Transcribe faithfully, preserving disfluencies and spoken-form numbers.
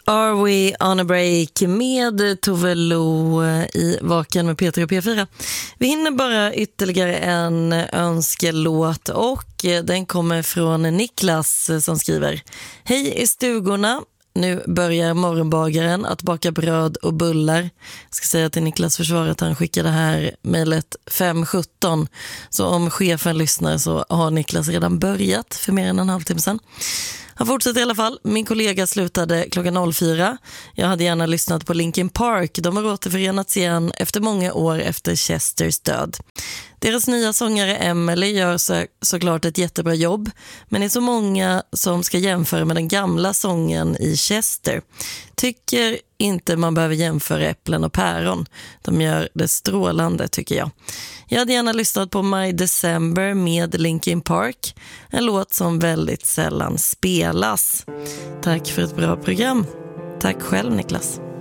Are We On A Break med Tove Lo i Vaken med Peter och P fyra. Vi hinner bara ytterligare en önskelåt och den kommer från Niklas som skriver: Hej i stugorna, nu börjar morgonbagaren att baka bröd och bullar. Jag ska säga till Niklas försvar att han skickade här mejlet fem sjutton. Så om chefen lyssnar så har Niklas redan börjat för mer än en halvtimme sedan. Han fortsätter i alla fall. Min kollega slutade klockan fyra. Jag hade gärna lyssnat på Linkin Park. De har återförenats igen efter många år efter Chesters död. Deras nya sångare Emily gör så, såklart ett jättebra jobb, men det är så många som ska jämföra med den gamla sången i Chester. Tycker inte man behöver jämföra äpplen och päron. De gör det strålande, tycker jag. Jag hade gärna lyssnat på My December med Linkin Park, en låt som väldigt sällan spelas. Tack för ett bra program. Tack själv, Niklas.